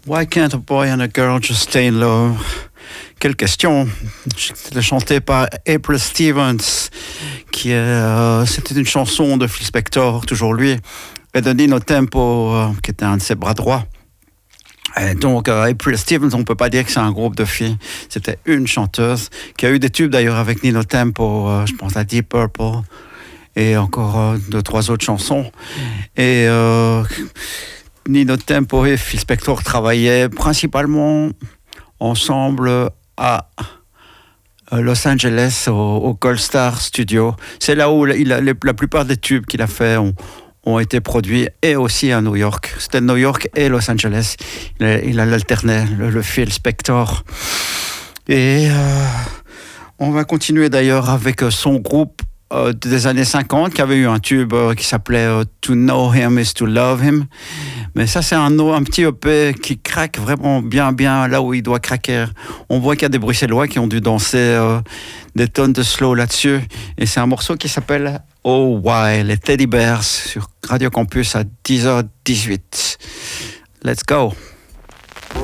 Why can't a boy and a girl just stay in love? Quelle question. C'était chanté par April Stevens, c'était une chanson de Phil Spector, toujours lui, et de Nino Tempo, qui était un de ses bras droits. Et donc, April Stevens, on ne peut pas dire que c'est un groupe de filles. C'était une chanteuse qui a eu des tubes d'ailleurs avec Nino Tempo, je pense à Deep Purple, et encore 2-3 autres chansons. Et Nino Tempo et Phil Spector travaillaient principalement ensemble à Los Angeles, au Gold Star Studio. C'est là où la plupart des tubes qu'il a fait ont été produits, et aussi à New York. C'était New York et Los Angeles. Il a alterné le Phil Spector. Et on va continuer d'ailleurs avec son groupe des années 50 qui avait eu un tube qui s'appelait To Know Him is to Love Him. Mais ça, c'est un petit EP qui craque vraiment bien là où il doit craquer. On voit qu'il y a des Bruxellois qui ont dû danser des tonnes de slow là-dessus. Et c'est un morceau qui s'appelle Oh Why, les Teddy Bears sur Radio Campus à 10h18. Let's go!